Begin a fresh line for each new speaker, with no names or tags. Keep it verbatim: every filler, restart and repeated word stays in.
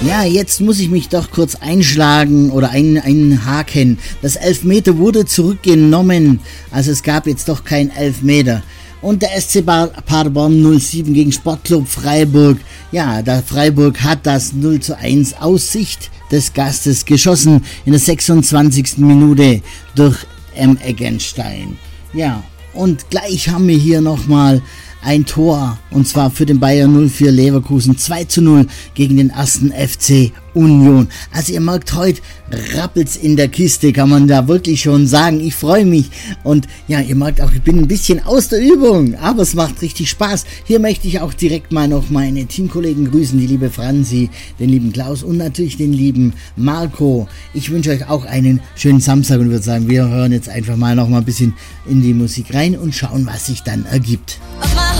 Ja, jetzt muss ich mich doch kurz einschlagen oder ein, einhaken. Das Elfmeter wurde zurückgenommen. Also es gab jetzt doch kein Elfmeter. Und der S C Paderborn null sieben gegen Sportclub Freiburg. Ja, der Freiburg hat das null zu eins aus Sicht des Gastes geschossen in der sechsundzwanzigsten Minute durch M. Eggenstein. Ja, und gleich haben wir hier nochmal ein Tor, und zwar für den Bayern null vier Leverkusen, zwei zu null gegen den ersten F C Union. Also ihr merkt, heute rappelt's in der Kiste, kann man da wirklich schon sagen. Ich freue mich und ja, ihr merkt auch, ich bin ein bisschen aus der Übung, aber es macht richtig Spaß. Hier möchte ich auch direkt mal noch meine Teamkollegen grüßen, die liebe Franzi, den lieben Klaus und natürlich den lieben Marco. Ich wünsche euch auch einen schönen Samstag und würde sagen, wir hören jetzt einfach mal noch mal ein bisschen in die Musik rein und schauen, was sich dann ergibt.